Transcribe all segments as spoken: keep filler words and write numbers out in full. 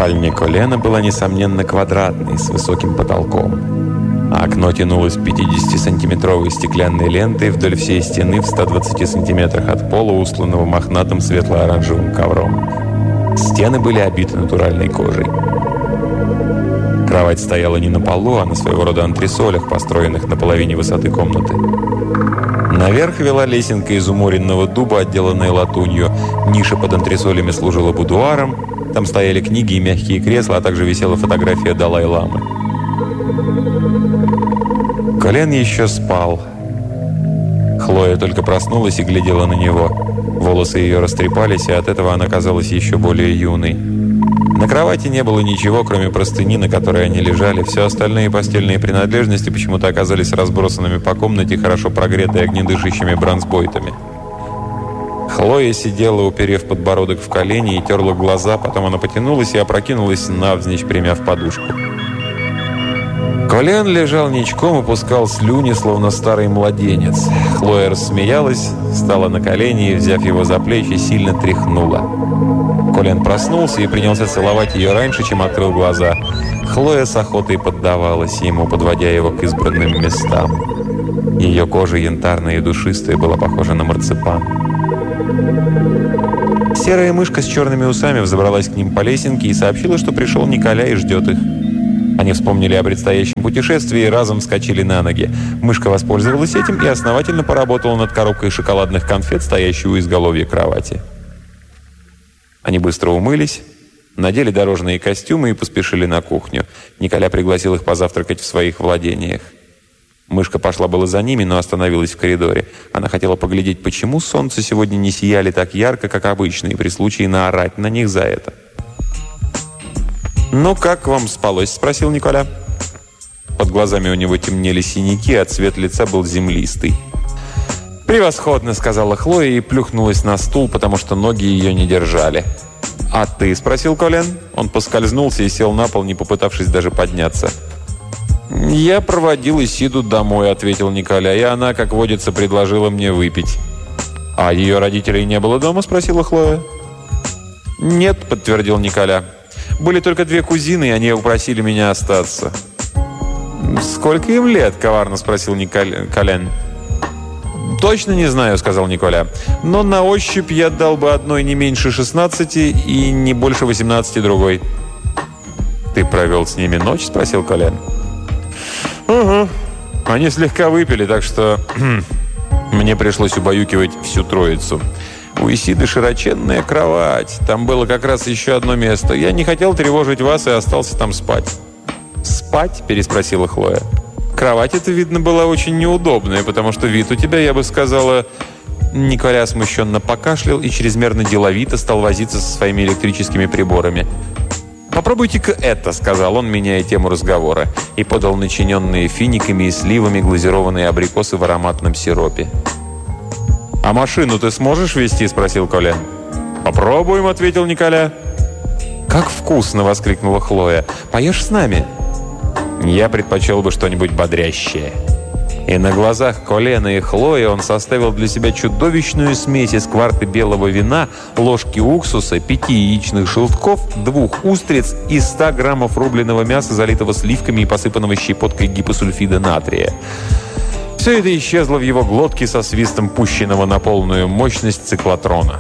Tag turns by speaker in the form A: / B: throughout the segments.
A: Спальня Колена была, несомненно, квадратной, с высоким потолком. А окно тянулось пятидесятисантиметровой стеклянной лентой вдоль всей стены в ста двадцати сантиметрах от пола, устланного мохнатым светло-оранжевым ковром. Стены были обиты натуральной кожей. Кровать стояла не на полу, а на своего рода антресолях, построенных на половине высоты комнаты. Наверх вела лесенка из уморенного дуба, отделанная латунью. Ниша под антресолями служила будуаром. Там стояли книги и мягкие кресла, а также висела фотография Далай-ламы. Колен еще спал. Хлоя только проснулась и глядела на него. Волосы ее растрепались, и от этого она казалась еще более юной. На кровати не было ничего, кроме простыни, на которой они лежали. Все остальные постельные принадлежности почему-то оказались разбросанными по комнате, хорошо прогретой огнедышащими бронзбойтами. Хлоя сидела, уперев подбородок в колени, и терла глаза. Потом она потянулась и опрокинулась навзничь, примяв подушку. Колен лежал ничком и пускал слюни, словно старый младенец. Хлоя рассмеялась, встала на колени и, взяв его за плечи, сильно тряхнула. Колен проснулся и принялся целовать ее раньше, чем открыл глаза. Хлоя с охотой поддавалась ему, подводя его к избранным местам. Ее кожа, янтарная и душистая, была похожа на марципан. Серая мышка с черными усами взобралась к ним по лесенке и сообщила, что пришел Николя и ждет их. Они вспомнили о предстоящем путешествии и разом вскочили на ноги. Мышка воспользовалась этим и основательно поработала над коробкой шоколадных конфет, стоящей у изголовья кровати. Они быстро умылись, надели дорожные костюмы и поспешили на кухню. Николя пригласил их позавтракать в своих владениях. Мышка пошла было за ними, но остановилась в коридоре. Она хотела поглядеть, почему солнце сегодня не сияли так ярко, как обычно, и при случае наорать на них за это. «Ну, как вам спалось?» – спросил Николя. Под глазами у него темнели синяки, а цвет лица был землистый. «Превосходно», – сказала Хлоя и плюхнулась на стул, потому что ноги ее не держали. «А ты?» – спросил Колен. Он поскользнулся и сел на пол, не попытавшись даже подняться. «Я проводил Исиду домой», – ответил Николя, и она, как водится, предложила мне выпить. «А ее родителей не было дома?» – спросила Хлоя. «Нет», – подтвердил Николя. «Были только две кузины, и они упросили меня остаться». «Сколько им лет?» – коварно спросил Николя. Колен. «Точно не знаю», — сказал Николя. «Но на ощупь я дал бы одной не меньше шестнадцати и не больше восемнадцати другой». «Ты провел с ними ночь?» — спросил Колен. «Угу. Они слегка выпили, так что мне пришлось убаюкивать всю троицу. У Исиды широченная кровать. Там было как раз еще одно место. Я не хотел тревожить вас и остался там спать». «Спать?» — переспросила Хлоя. «Кровать эта, видно, была очень неудобная, потому что вид у тебя, я бы сказала...» Николя смущенно покашлял и чрезмерно деловито стал возиться со своими электрическими приборами. «Попробуйте-ка это», — сказал он, меняя тему разговора, и подал начиненные финиками и сливами глазированные абрикосы в ароматном сиропе. «А машину ты сможешь вести?» — спросил Коля. «Попробуем», — ответил Николя. «Как вкусно!» — воскликнула Хлоя. «Поешь с нами?» «Я предпочел бы что-нибудь бодрящее». И на глазах Колена и Хлои он составил для себя чудовищную смесь из кварты белого вина, ложки уксуса, пяти яичных желтков, двух устриц и ста граммов рубленого мяса, залитого сливками и посыпанного щепоткой гипосульфида натрия. Все это исчезло в его глотке со свистом пущенного на полную мощность циклотрона.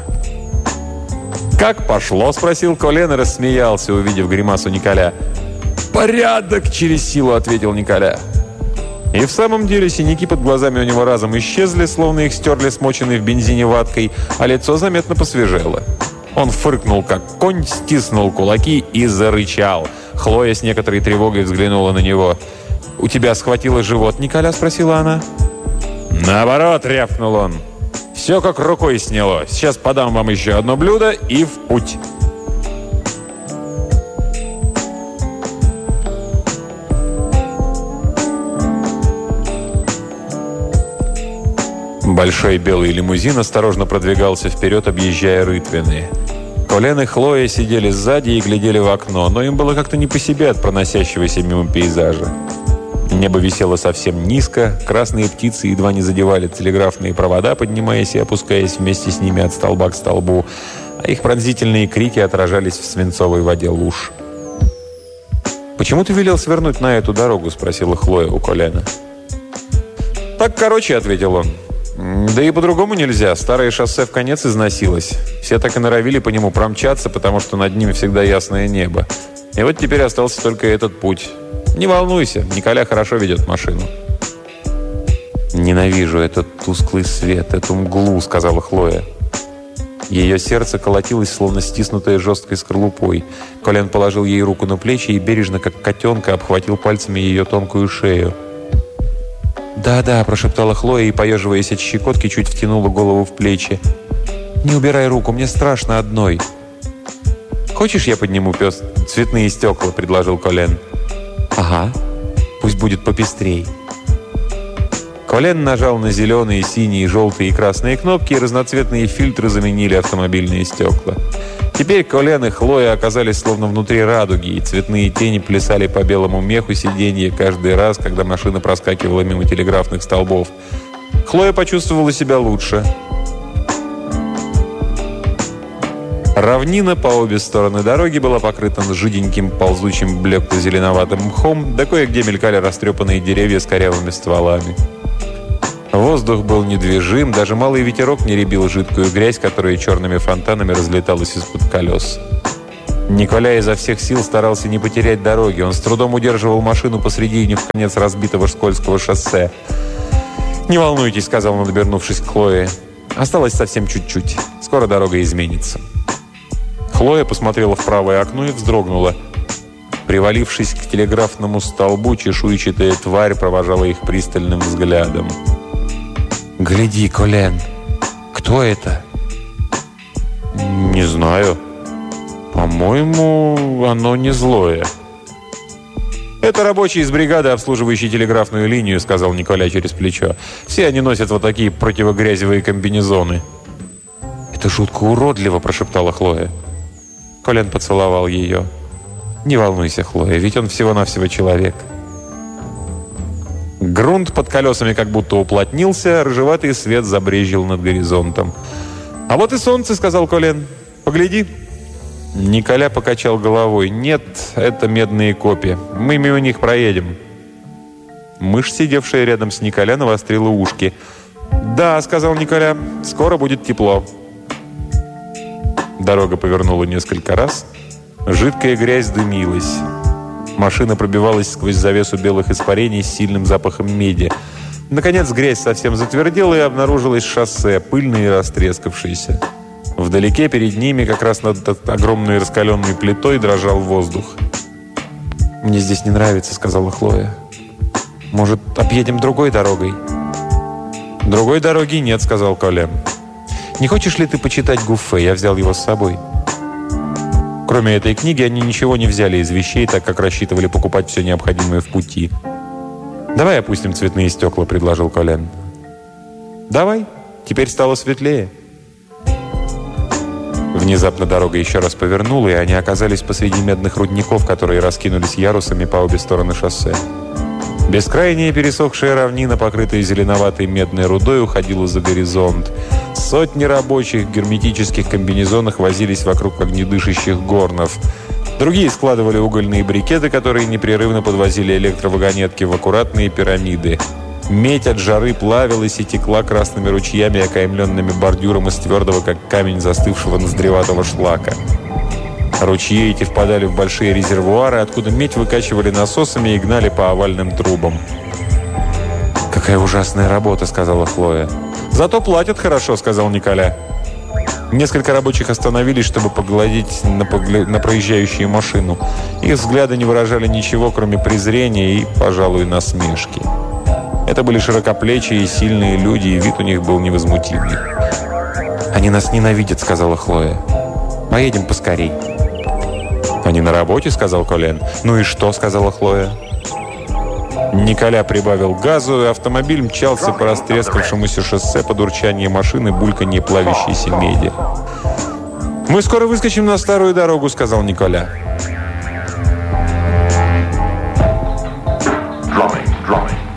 A: «Как пошло?» – спросил Колен и рассмеялся, увидев гримасу Николя. «Порядок!» – через силу ответил Николя. И в самом деле синяки под глазами у него разом исчезли, словно их стерли смоченной в бензине ваткой, а лицо заметно посвежело. Он фыркнул, как конь, стиснул кулаки и зарычал. Хлоя с некоторой тревогой взглянула на него. «У тебя схватило живот, Николя?» – спросила она. «Наоборот!» – рявкнул он. «Все как рукой сняло. Сейчас подам вам еще одно блюдо и в путь». Большой белый лимузин осторожно продвигался вперед, объезжая рытвины. Колен и Хлоя сидели сзади и глядели в окно, но им было как-то не по себе от проносящегося мимо пейзажа. Небо висело совсем низко, красные птицы едва не задевали телеграфные провода, поднимаясь и опускаясь вместе с ними от столба к столбу, а их пронзительные крики отражались в свинцовой воде луж. «Почему ты велел свернуть на эту дорогу?» – спросила Хлоя у Колена. «Так короче», – ответил он. «Да и по-другому нельзя. Старое шоссе в конец износилось. Все так и норовили по нему промчаться, потому что над ним всегда ясное небо. И вот теперь остался только этот путь. Не волнуйся, Николя хорошо ведет машину». «Ненавижу этот тусклый свет, эту мглу», — сказала Хлоя. Ее сердце колотилось, словно стиснутое жесткой скорлупой. Колен положил ей руку на плечи и бережно, как котенка, обхватил пальцами ее тонкую шею. «Да-да», — прошептала Хлоя и, поеживаясь от щекотки, чуть втянула голову в плечи. «Не убирай руку, мне страшно одной». «Хочешь, я подниму пес цветные стекла?» — предложил Колен. «Ага, пусть будет попестрей». Колен нажал на зеленые, синие, желтые и красные кнопки, и разноцветные фильтры заменили автомобильные стекла. Теперь Колен и Хлоя оказались словно внутри радуги, и цветные тени плясали по белому меху сиденья каждый раз, когда машина проскакивала мимо телеграфных столбов. Хлоя почувствовала себя лучше. Равнина по обе стороны дороги была покрыта жиденьким, ползучим, блекло-зеленоватым мхом, да кое-где мелькали растрепанные деревья с корявыми стволами. Воздух был недвижим, даже малый ветерок не рябил жидкую грязь, которая черными фонтанами разлеталась из-под колес. Николя изо всех сил старался не потерять дороги. Он с трудом удерживал машину посредине в конец разбитого скользкого шоссе. «Не волнуйтесь», — сказал он, обернувшись к Хлое. «Осталось совсем чуть-чуть. Скоро дорога изменится». Хлоя посмотрела в правое окно и вздрогнула. Привалившись к телеграфному столбу, чешуйчатая тварь провожала их пристальным взглядом. «Гляди, Колен, кто это?» «Не знаю. По-моему, оно не злое». «Это рабочие из бригады, обслуживающие телеграфную линию», — сказал Николя через плечо. «Все они носят вот такие противогрязевые комбинезоны». «Это жутко уродливо», — прошептала Хлоя. Колен поцеловал ее. «Не волнуйся, Хлоя, ведь он всего-навсего человек». Грунт под колесами как будто уплотнился, рыжеватый свет забрезжил над горизонтом. «А вот и солнце», — сказал Колен. «Погляди». Николя покачал головой. «Нет, это медные копья. Мы мимо них проедем». Мышь, сидевшая рядом с Николя, навострила ушки. «Да», — сказал Николя, — «скоро будет тепло». Дорога повернула несколько раз. Жидкая грязь дымилась. Машина пробивалась сквозь завесу белых испарений с сильным запахом меди. Наконец грязь совсем затвердела, и обнаружилось шоссе, пыльное и растрескавшееся. Вдалеке перед ними, как раз над огромной раскаленной плитой, дрожал воздух. «Мне здесь не нравится», — сказала Хлоя. «Может, объедем другой дорогой?» «Другой дороги нет», — сказал Колен. «Не хочешь ли ты почитать Гуффе? Я взял его с собой». Кроме этой книги, они ничего не взяли из вещей, так как рассчитывали покупать все необходимое в пути. «Давай опустим цветные стекла», — предложил Колен. «Давай. Теперь стало светлее». Внезапно дорога еще раз повернула, и они оказались посреди медных рудников, которые раскинулись ярусами по обе стороны шоссе. Бескрайняя пересохшая равнина, покрытая зеленоватой медной рудой, уходила за горизонт. Сотни рабочих в герметических комбинезонах возились вокруг огнедышащих горнов. Другие складывали угольные брикеты, которые непрерывно подвозили электровагонетки в аккуратные пирамиды. Медь от жары плавилась и текла красными ручьями, окаймленными бордюром из твердого, как камень, застывшего ноздреватого шлака. Ручьи эти впадали в большие резервуары, откуда медь выкачивали насосами и гнали по овальным трубам. «Какая ужасная работа», — сказала Хлоя. «Зато платят хорошо», — сказал Николя. Несколько рабочих остановились, чтобы поглядеть на, погля... на проезжающую машину. Их взгляды не выражали ничего, кроме презрения и, пожалуй, насмешки. Это были широкоплечие и сильные люди, и вид у них был невозмутимый. «Они нас ненавидят», — сказала Хлоя. «Поедем поскорей». «Они на работе», — сказал Колен. «Ну и что?» — сказала Хлоя. Николя прибавил газу, и автомобиль мчался по растрескавшемуся шоссе под урчание машины, бульканье плавящейся меди. «Мы скоро выскочим на старую дорогу», — сказал Николя.